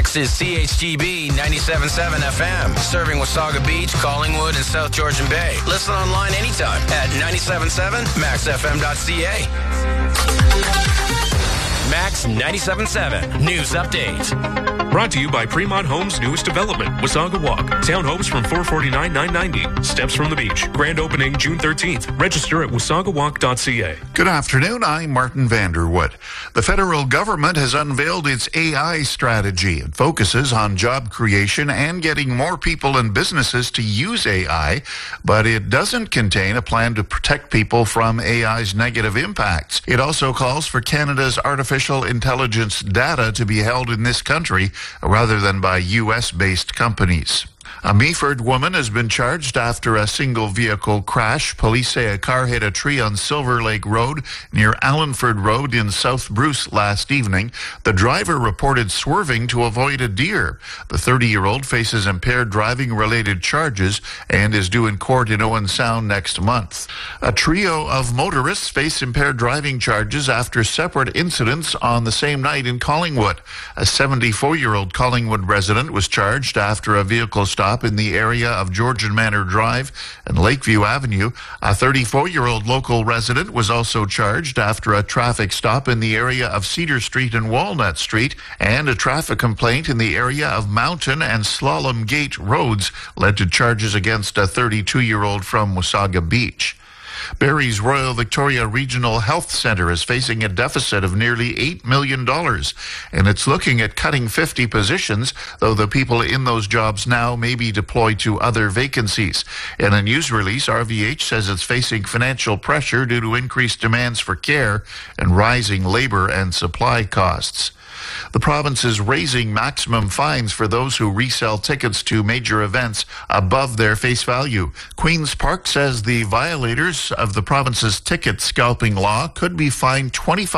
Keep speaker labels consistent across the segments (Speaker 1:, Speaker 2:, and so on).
Speaker 1: Max is CHGB 97.7 FM, serving Wasaga Beach, Collingwood, and South Georgian Bay. Listen online anytime at 97.7maxfm.ca. Max 97.7 News Update.
Speaker 2: Brought to you by Fremont Homes' newest development, Wasaga Walk. Townhomes from $449,990. Steps from the beach. Grand opening June 13th. Register at wasagawalk.ca.
Speaker 3: Good afternoon. I'm Martin Vanderwood. The federal government has unveiled its AI strategy. It focuses on job creation and getting more people and businesses to use AI, but it doesn't contain a plan to protect people from AI's negative impacts. It also calls for Canada's artificial intelligence data to be held in this country rather than by U.S.-based companies. A Meaford woman has been charged after a single vehicle crash. Police say a car hit a tree on Silver Lake Road near Allenford Road in South Bruce last evening. The driver reported swerving to avoid a deer. The 30-year-old faces impaired driving-related charges and is due in court in Owen Sound next month. A trio of motorists face impaired driving charges after separate incidents on the same night in Collingwood. A 74-year-old Collingwood resident was charged after a vehicle stop in the area of Georgian Manor Drive and Lakeview Avenue. A 34-year-old local resident was also charged after a traffic stop in the area of Cedar Street and Walnut Street, and a traffic complaint in the area of Mountain and Slalom Gate roads led to charges against a 32-year-old from Wasaga Beach. Barrie's Royal Victoria Regional Health Centre is facing a deficit of nearly $8 million, and it's looking at cutting 50 positions, though the people in those jobs now may be deployed to other vacancies. In a news release, RVH says it's facing financial pressure due to increased demands for care and rising labor and supply costs. The province is raising maximum fines for those who resell tickets to major events above their face value. Queen's Park says the violators of the province's ticket scalping law could be fined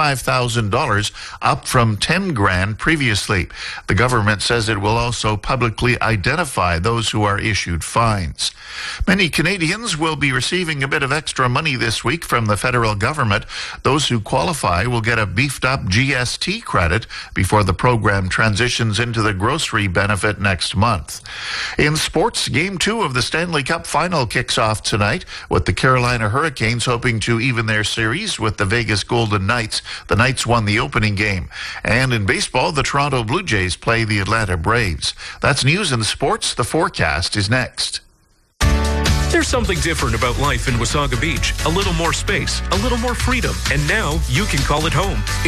Speaker 3: $25,000, up from $10,000 previously. The government says it will also publicly identify those who are issued fines. Many Canadians will be receiving a bit of extra money this week from the federal government. Those who qualify will get a beefed-up GST credit before the program transitions into the grocery benefit next month. In sports, Game 2 of the Stanley Cup Final kicks off tonight, with the Carolina Hurricanes hoping to even their series with the Vegas Golden Knights. The Knights won the opening game. And in baseball, the Toronto Blue Jays play the Atlanta Braves. That's news and sports. The forecast is next.
Speaker 2: There's something different about life in Wasaga Beach. A little more space, a little more freedom, and now you can call it home.